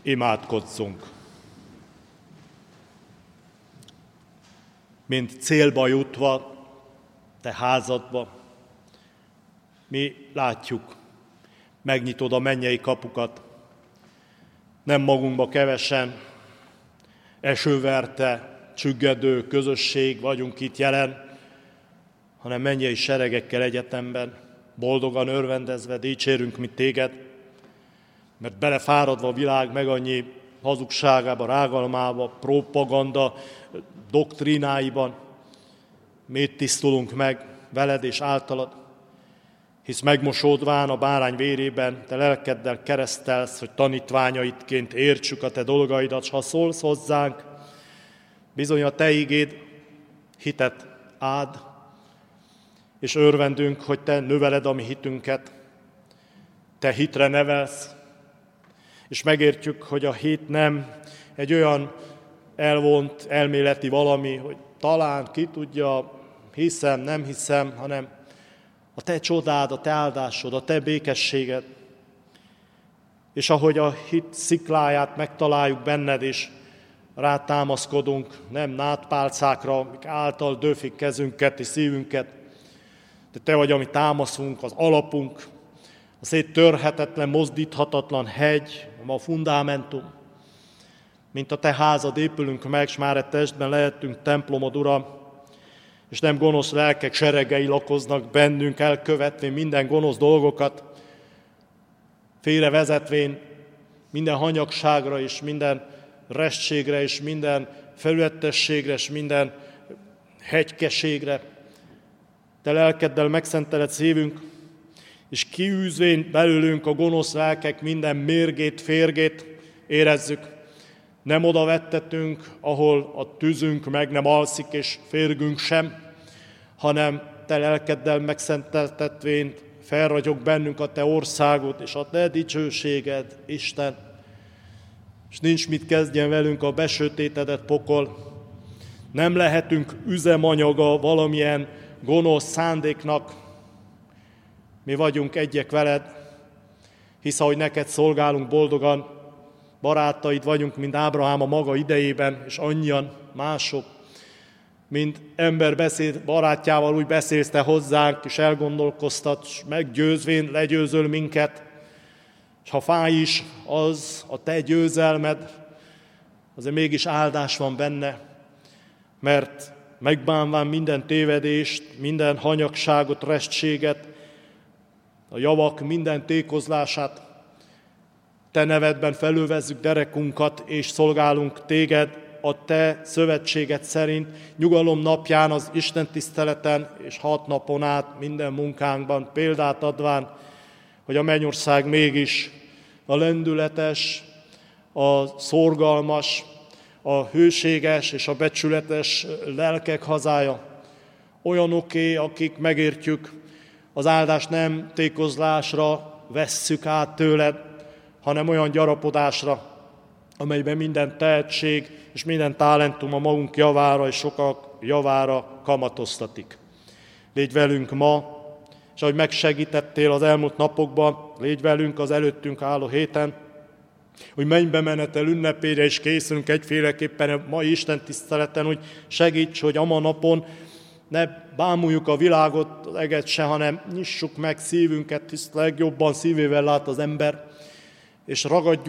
Imádkozzunk! Mint célba jutva, te házadba, mi látjuk, megnyitod a mennyei kapukat, nem magunkba kevesen, esőverte, csüggedő közösség vagyunk itt jelen, hanem mennyei seregekkel egyetemben, boldogan örvendezve dicsérünk mi téged, mert belefáradva a világ meg annyi hazugságába, rágalmába, propaganda, doktrínáiban, mi itt tisztulunk meg veled és általad, hisz megmosódván a bárány vérében, te lelkeddel keresztelsz, hogy tanítványaidként értsük a te dolgaidat, s ha szólsz hozzánk, bizony a te igéd hitet áld, és örvendünk, hogy te növeled a mi hitünket, te hitre nevelsz, és megértjük, hogy a hit nem egy olyan elvont, elméleti valami, hogy talán ki tudja, hiszem, nem hiszem, hanem a te csodád, a te áldásod, a te békességed. És ahogy a hit szikláját megtaláljuk benned, és rátámaszkodunk, nem nádpálcákra, amik által döfik kezünket és szívünket, de te vagy a mi támaszunk, az alapunk, a széttörhetetlen, mozdíthatatlan hegy, a fundamentum. Mint a te házad épülünk meg, s már egy testben lehetünk templomod, Uram, és nem gonosz lelkek seregei lakoznak bennünk, elkövetvén minden gonosz dolgokat, félrevezetvén minden hanyagságra és minden restségre és minden felületességre és minden hegykeségre. Te lelkeddel megszenteled szívünk, és kiűzvén belőlünk a gonosz lelkek minden mérgét, férgét érezzük. Nem oda vettetünk, ahol a tüzünk meg nem alszik, és férgünk sem, hanem te lelkeddel megszenteltetvén felragyog bennünk a te országod, és a te dicsőséged, Isten. És nincs mit kezdjen velünk a besötétedett pokol. Nem lehetünk üzemanyaga valamilyen gonosz szándéknak. Mi vagyunk egyek veled, hisz ahogy neked szolgálunk boldogan, barátaid vagyunk, mint Ábrahám a maga idejében, és annyian mások, mint ember beszél barátjával, úgy beszélsz te hozzánk, és elgondolkoztatsz, meggyőzvén legyőzöl minket, és ha fáj is az a te győzelmed, azért mégis áldás van benne, mert megbánván minden tévedést, minden hanyagságot, restséget, a javak minden tékozlását, te nevedben felülvezzük derekunkat, és szolgálunk téged a te szövetséged szerint, nyugalom napján az Isten tiszteleten, és 6 napon át minden munkánkban példát adván, hogy a mennyország mégis a lendületes, a szorgalmas, a hőséges és a becsületes lelkek hazája. Olyanoké, akik megértjük, az áldást nem tékozlásra vesszük át tőled, hanem olyan gyarapodásra, amelyben minden tehetség és minden talentum a magunk javára és sokak javára kamatoztatik. Légy velünk ma, és ahogy megsegítettél az elmúlt napokban, légy velünk az előttünk álló héten, hogy mennybe menetel ünnepére is készülünk egyféleképpen a mai Isten tiszteleten, hogy segíts, hogy ama napon ne bámuljuk a világot, az eget se, hanem nyissuk meg szívünket, hisz legjobban szívével lát az ember, és ragadjuk